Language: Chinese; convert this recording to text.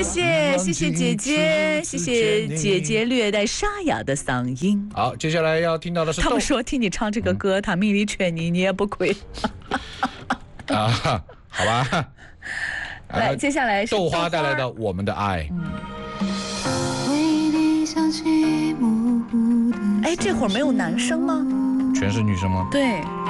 谢姐姐，谢谢姐姐略带沙哑的嗓音。 好，接下来要听到的是他们说听你唱这个歌，他命里缺你，你也不亏。 啊，好吧。 来，接下来是豆花带来的《我们的爱》。 哎，这会儿没有男生吗？ 全是女生吗？ 对。